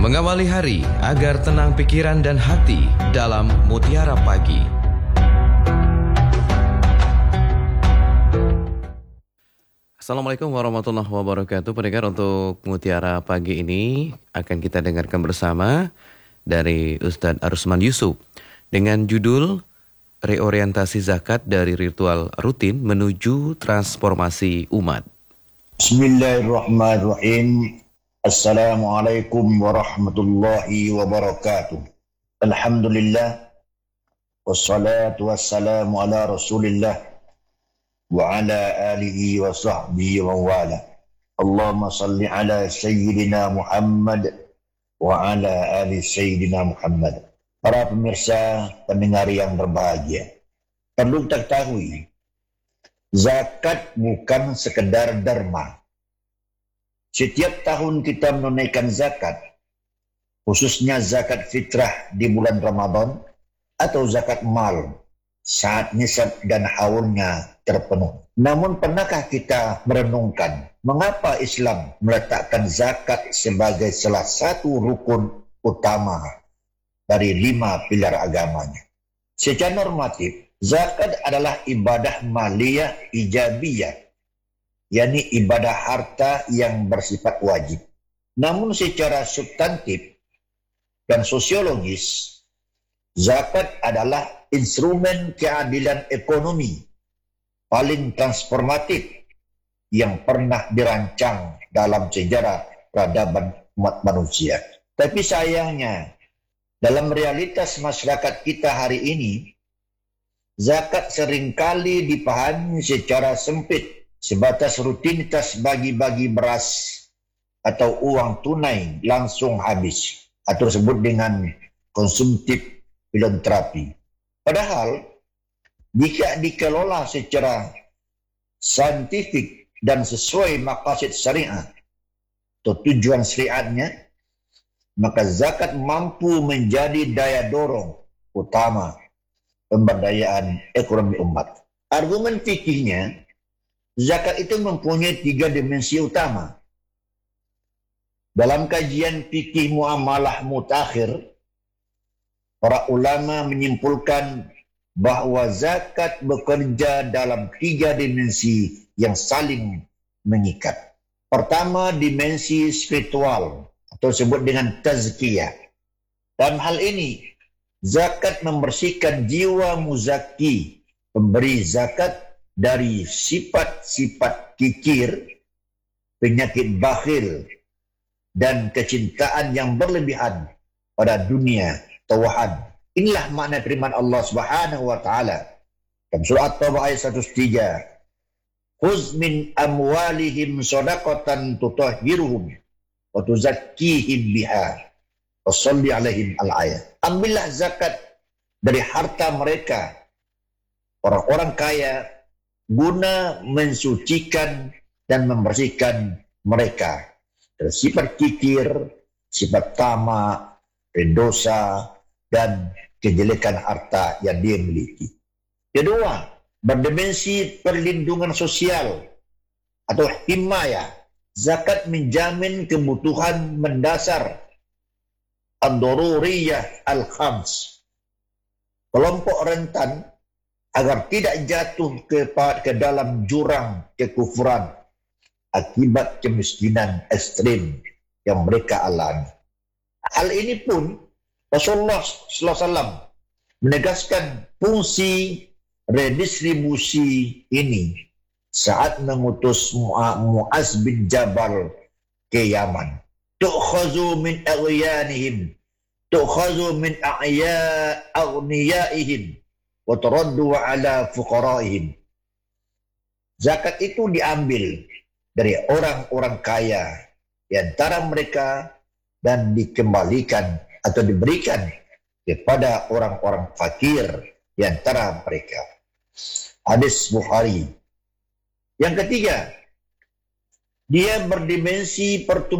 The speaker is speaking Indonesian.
Mengawali hari agar tenang pikiran dan hati dalam Mutiara Pagi. Assalamualaikum warahmatullahi wabarakatuh. Pendengar, untuk Mutiara Pagi ini akan kita dengarkan bersama dari Ustadz Arusman Yusuf dengan judul Reorientasi Zakat dari Ritual Rutin Menuju Transformasi Umat. Bismillahirrahmanirrahim. Assalamualaikum warahmatullahi wabarakatuh. Alhamdulillah. Wassalatu wassalamu ala rasulillah wa ala alihi wa sahbihi wa wala. Allahumma salli ala Sayyidina Muhammad wa ala ali Sayyidina Muhammad. Para pemirsa pendengar yang berbahagia, perlu kita ketahui, zakat bukan sekedar derma. Setiap tahun kita menunaikan zakat, khususnya zakat fitrah di bulan Ramadan atau zakat mal saat nisab dan haulnya terpenuh. Namun pernahkah kita merenungkan mengapa Islam meletakkan zakat sebagai salah satu rukun utama dari 5 pilar agamanya? Secara normatif, zakat adalah ibadah maliyah ijabiyah, yakni ibadah harta yang bersifat wajib. Namun secara substantif dan sosiologis, zakat adalah instrumen keadilan ekonomi paling transformatif yang pernah dirancang dalam sejarah peradaban umat manusia. Tapi sayangnya, dalam realitas masyarakat kita hari ini, zakat seringkali dipahami secara sempit, sebatas rutinitas bagi-bagi beras atau uang tunai langsung habis, atau disebut dengan konsumtif filantropi. Padahal jika dikelola secara saintifik dan sesuai maqasid syariah atau tujuan syariatnya, maka zakat mampu menjadi daya dorong utama pemberdayaan ekonomi umat. Argumen fikihnya, zakat itu mempunyai 3 dimensi utama. Dalam kajian fikih muamalah mutakhir, para ulama menyimpulkan bahwa zakat bekerja dalam 3 dimensi yang saling mengikat. Pertama, dimensi spiritual atau disebut dengan tazkiyah. Dalam hal ini, zakat membersihkan jiwa muzaki, pemberi zakat, dari sifat-sifat kikir, penyakit bakhil, dan kecintaan yang berlebihan pada dunia tawahan. Inilah makna firman Allah Subhanahu wa taala dalam surah At-Taubah ayat 103. Khuz min amwalihim shadaqatan tutahhiruhum wa tuzakkihim biha wa shalli alaihim al-ayat. Ambillah zakat dari harta mereka, orang-orang kaya, guna mensucikan dan membersihkan mereka dari sifat kikir, sifat tamak, dosa, dan kejelekan harta yang dia miliki. Kedua, berdimensi perlindungan sosial atau himayah. Zakat menjamin kebutuhan mendasar ad-daruriyah al-khams, kelompok rentan, agar tidak jatuh ke dalam jurang kekufuran akibat kemiskinan ekstrim yang mereka alami. Hal ini pun Rasulullah SAW menegaskan fungsi redistribusi ini saat mengutus Mu'az bin Jabal ke Yaman. Tu'khazu min aghyanihim, tu'khazu min aghniyaihim, wa turaddu ala fuqaraihim. Zakat itu diambil dari orang-orang kaya di antara mereka dan dikembalikan atau diberikan kepada orang-orang fakir di antara mereka. Hadis Bukhari. Yang ketiga, dia berdimensi pertumbuhan